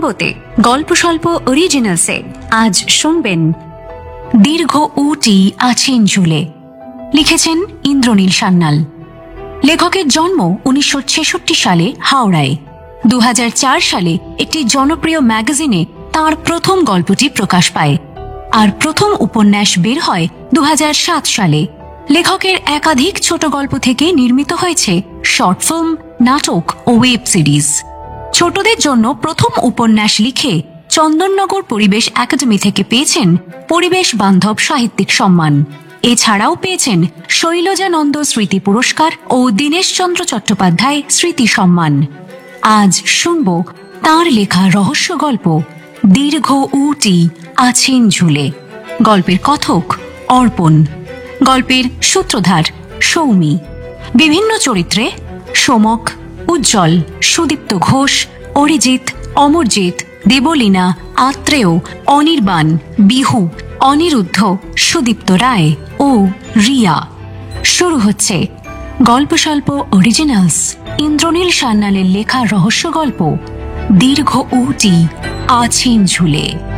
রেনবোতে গল্প স্বল্প অরিজিনালসে আজ শুনবেন দীর্ঘ উটি আছেন ঝুলে। লিখেছেন ইন্দ্রনীল সান্যাল। লেখকের জন্ম 1966 সালে হাওড়ায়। 2004 সালে একটি জনপ্রিয় ম্যাগাজিনে তার প্রথম গল্পটি প্রকাশ পায়, আর প্রথম উপন্যাস বের হয় 2007 সালে। লেখকের একাধিক ছোট গল্প থেকে নির্মিত হয়েছে শর্ট ফিল্ম, নাটক ও ওয়েব সিরিজ। ছোটদের জন্য প্রথম উপন্যাস লিখে চন্দননগর পরিবেশ একাডেমি থেকে পেয়েছেন পরিবেশ বান্ধব সাহিত্যিক সম্মান। এছাড়াও পেয়েছেন শৈলজানন্দ স্মৃতি পুরস্কার ও দীনেশচন্দ্র চট্টোপাধ্যায় স্মৃতি সম্মান। আজ শুনব তাঁর লেখা রহস্য গল্প দীর্ঘ উটি আছেন ঝুলে। গল্পের কথক অর্পণ, গল্পের সূত্রধার সৌমি। বিভিন্ন চরিত্রে সোমক, উজ্জ্বল, সুদীপ্ত ঘোষ, অরিজিৎ, অমরজিৎ, দেবলীনা, আত্রেয়, অনির্বাণ, বিহু, অনিরুদ্ধ, সুদীপ্ত রায় ও রিয়া। শুরু হচ্ছে গল্প স্বল্প অরিজিনালস ইন্দ্রনীল সান্যালের লেখা রহস্য গল্প দীর্ঘ উটি আছেন ঝুলে।